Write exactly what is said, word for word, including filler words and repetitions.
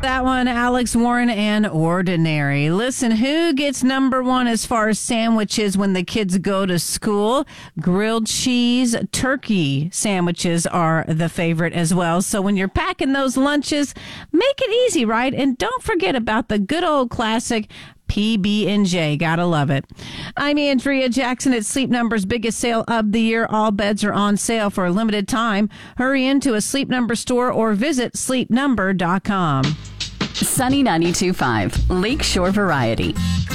That one, Alex Warren and Ordinary. Listen, who gets number one as far as sandwiches when the kids go to school? Grilled cheese turkey sandwiches are the favorite as well. So when you're packing those lunches, make it easy, right? And don't forget about the good old classic P B and J. Gotta love it. I'm Andrea Jackson at Sleep Number's biggest sale of the year. All beds are on sale for a limited time. Hurry into a Sleep Number store or visit sleep number dot com. Sunny ninety-two point five, Lakeshore Variety.